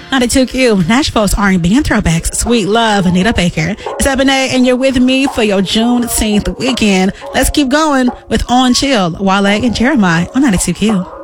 92Q, Nashville's R&B and throwbacks. Sweet Love, Anita Baker. It's Ebony, and you're with me for your Juneteenth weekend. Let's keep going with On Chill, Wale and Jeremiah on 92Q.